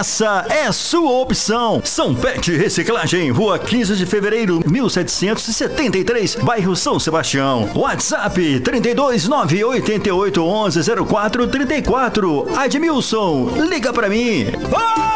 essa é sua opção. São Pet Reciclagem, Rua 15 de Fevereiro, 1773, bairro São Sebastião. WhatsApp 32988110434. Admilson, liga pra mim.